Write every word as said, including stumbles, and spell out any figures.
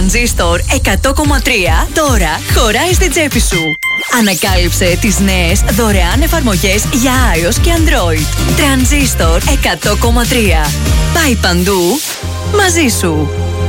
Τρανζίστορ εκατό κόμμα τρία τώρα χωράει στην τσέπη σου. Ανακάλυψε τις νέες δωρεάν εφαρμογές για iOS και Android. Τρανζίστορ εκατό κόμμα τρία. Πάει παντού, μαζί σου.